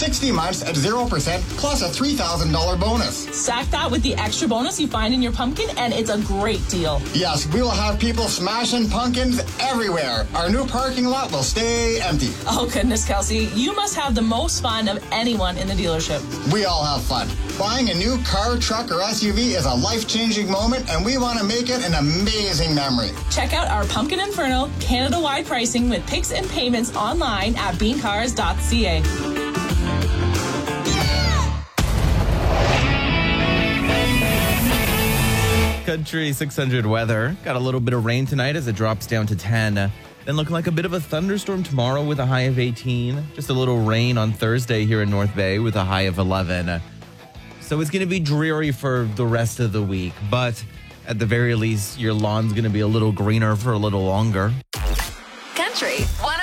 60 months at 0% plus a $3,000 bonus. Stack that with the extra bonus you find in your pumpkin, and it's a great deal. Yes, we will have people smashing pumpkins everywhere. Our new parking lot will stay empty. Oh, goodness, Kelsey. You must have the most fun of anyone in the dealership. We all have fun. Buying a new car, truck, or SUV is a life-changing moment, and we want to make it an amazing memory. Check out our Pumpkin Inferno Canada-wide pricing with picks and payments online at beancars.ca. Country 600 weather. Got a little bit of rain tonight as it drops down to 10. Then looking like a bit of a thunderstorm tomorrow with a high of 18. Just a little rain on Thursday here in North Bay with a high of 11. So it's going to be dreary for the rest of the week. But at the very least, your lawn's going to be a little greener for a little longer. Country